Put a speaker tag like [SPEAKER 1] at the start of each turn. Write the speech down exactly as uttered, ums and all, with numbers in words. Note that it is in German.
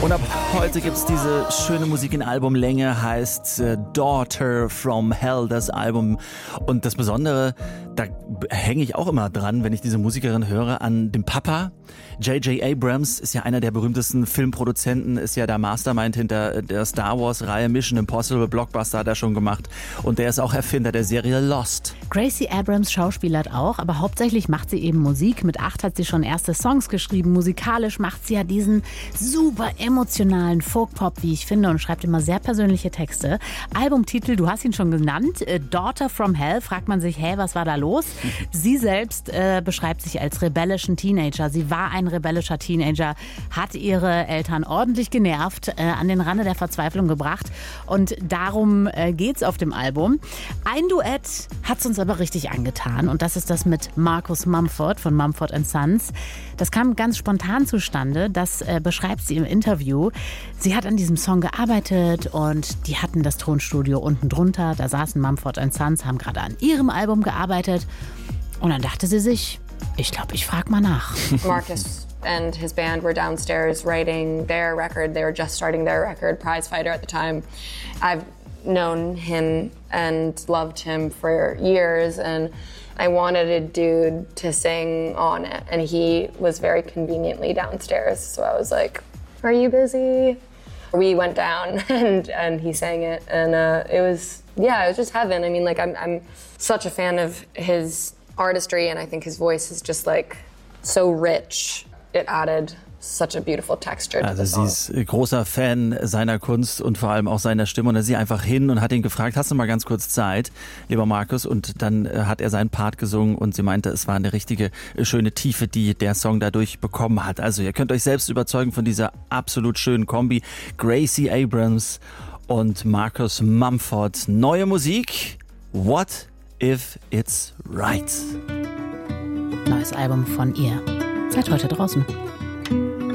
[SPEAKER 1] Und ab heute gibt's diese schöne Musik in Albumlänge, heißt äh, Daughter from Hell, das Album. Und das Besondere, da hänge ich auch immer dran, wenn ich diese Musikerin höre, an dem Papa. J J Abrams ist ja einer der berühmtesten Filmproduzenten, ist ja der Mastermind hinter der Star Wars-Reihe Mission Impossible, Blockbuster hat er schon gemacht. Und der ist auch Erfinder der Serie Lost.
[SPEAKER 2] Gracie Abrams schauspielert auch, aber hauptsächlich macht sie eben Musik. Mit acht hat sie schon erste Songs geschrieben. Musikalisch macht sie ja diesen super emotionalen Folk-Pop, wie ich finde, und schreibt immer sehr persönliche Texte. Albumtitel, du hast ihn schon genannt, Daughter from Hell. Fragt man sich, hä, was war da los? Sie selbst äh, beschreibt sich als rebellischen Teenager. Sie war ein rebellischer Teenager, hat ihre Eltern ordentlich genervt, äh, an den Rande der Verzweiflung gebracht. Und darum äh, geht's auf dem Album. Ein Duett hat's uns aber richtig angetan. Und das ist das mit Marcus Mumford von Mumford and Sons. Das kam ganz spontan zustande. Das äh, beschreibt sie im Interview. Sie hat an diesem Song gearbeitet und die hatten das Tonstudio unten drunter. Da saßen Mumford and Sons, haben gerade an ihrem Album gearbeitet. Und dann dachte sie sich, ich glaube, ich frage mal nach.
[SPEAKER 3] Marcus and his band were downstairs writing their record. They were just starting their record, Prize Fighter at the time. I've known him and loved him for years, and I wanted a dude to sing on it, and he was very conveniently downstairs. So I was like, "Are you busy?" We went down and and he sang it, and uh, it was yeah, it was just heaven. I mean, like I'm I'm such a fan of his artistry, and I think his voice is just like so rich. It added such a beautiful texture to
[SPEAKER 1] also
[SPEAKER 3] the song.
[SPEAKER 1] Sie ist großer Fan seiner Kunst und vor allem auch seiner Stimme. Und da ist sie einfach hin und hat ihn gefragt, hast du mal ganz kurz Zeit, lieber Markus? Und dann hat er seinen Part gesungen und sie meinte, es war eine richtige schöne Tiefe, die der Song dadurch bekommen hat. Also ihr könnt euch selbst überzeugen von dieser absolut schönen Kombi. Gracie Abrams und Marcus Mumford. Neue Musik, What If It's Right?
[SPEAKER 2] Neues Album von ihr. Seit heute draußen.